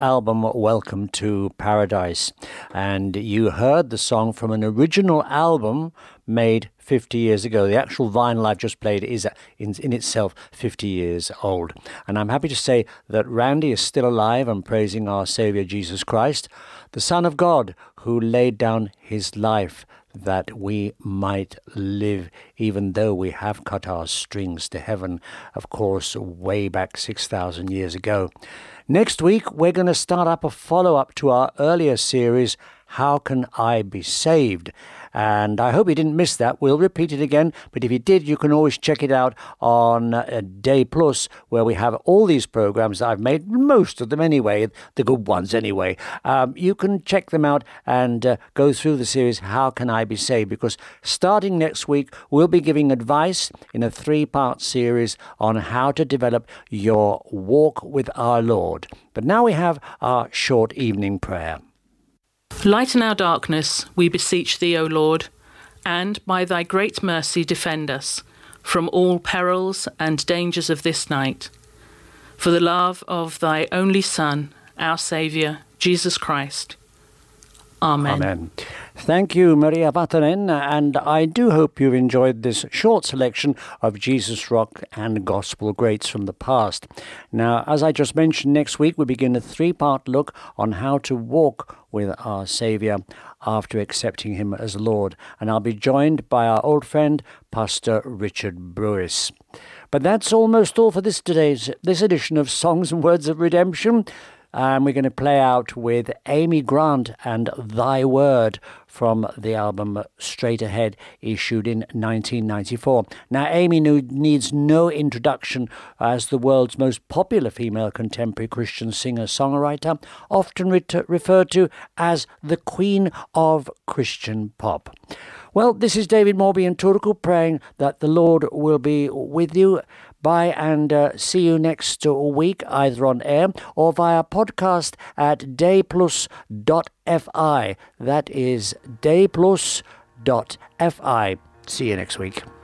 album Welcome to Paradise, and you heard the song from an original album made 50 years ago. The actual vinyl I've just played is in itself 50 years old, and I'm happy to say that Randy is still alive and praising our Saviour Jesus Christ, the Son of God, who laid down his life that we might live, even though we have cut our strings to heaven, of course, way back 6,000 years ago. Next week, we're going to start up a follow-up to our earlier series, How Can I Be Saved? And I hope you didn't miss that. We'll repeat it again, but if you did, you can always check it out on Day Plus, where we have all these programs that I've made, most of them anyway, the good ones anyway. You can check them out and go through the series, How Can I Be Saved? Because starting next week, we'll be giving advice in a 3-part series on how to develop your walk with our Lord. But now we have our short evening prayer. Lighten our darkness, we beseech thee, O Lord, and by thy great mercy defend us from all perils and dangers of this night. For the love of thy only Son, our Saviour, Jesus Christ. Amen. Amen. Thank you, Maria Vatanen, and I do hope you've enjoyed this short selection of Jesus Rock and Gospel Greats from the past. Now, as I just mentioned, next week we begin a 3-part look on how to walk with our Saviour after accepting him as Lord, and I'll be joined by our old friend, Pastor Richard Brewis. But that's almost all for this edition of Songs and Words of Redemption. And we're going to play out with Amy Grant and Thy Word from the album Straight Ahead, issued in 1994. Now, Amy needs no introduction as the world's most popular female contemporary Christian singer-songwriter, often referred to as the Queen of Christian Pop. Well, this is David Morby and Turku praying that the Lord will be with you. Bye, and see you next week, either on air or via podcast at dayplus.fi. That is dayplus.fi. See you next week.